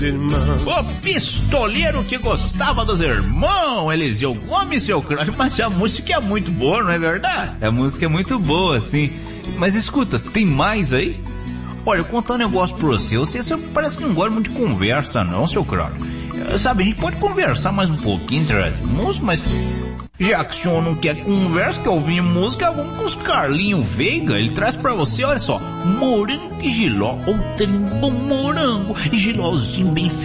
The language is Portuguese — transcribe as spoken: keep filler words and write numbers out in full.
O pistoleiro que gostava dos irmãos, Eliseu Gomes, seu crânio. Mas a música é muito boa, não é verdade? A música é muito boa, sim. Mas escuta, tem mais aí? Olha, eu vou contar um negócio pra você. Você, você parece que não gosta muito de conversa, não, seu crânio. Sabe, a gente pode conversar mais um pouquinho entre as músicas, mas... já que o senhor não quer conversa, quer ouvir música, vamos com os Carlinhos Veiga. Ele traz pra você, olha só, morango e giló, ou tem bom morango e gilózinho bem